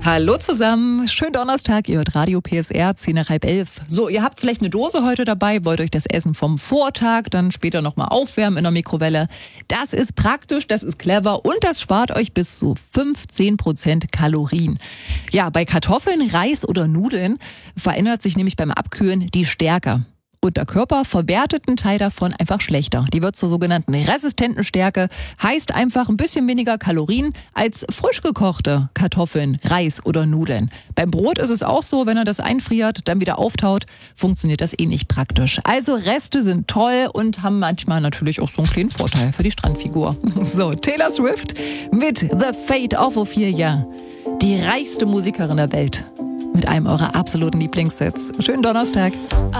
Hallo zusammen, schönen Donnerstag, ihr hört Radio PSR, 10 nach halb 11. So, ihr habt vielleicht eine Dose heute dabei, wollt euch das Essen vom Vortag dann später nochmal aufwärmen in der Mikrowelle. Das ist praktisch, das ist clever und das spart euch bis zu 15% Kalorien. Ja, bei Kartoffeln, Reis oder Nudeln verändert sich nämlich beim Abkühlen die Stärke. Und der Körper verwertet einen Teil davon einfach schlechter. Die wird zur sogenannten resistenten Stärke, heißt einfach ein bisschen weniger Kalorien als frisch gekochte Kartoffeln, Reis oder Nudeln. Beim Brot ist es auch so, wenn er das einfriert, dann wieder auftaut, funktioniert das ähnlich praktisch. Also Reste sind toll und haben manchmal natürlich auch so einen kleinen Vorteil für die Strandfigur. So, Taylor Swift mit The Fate of Ophelia, die reichste Musikerin der Welt, mit einem eurer absoluten Lieblingssets. Schönen Donnerstag.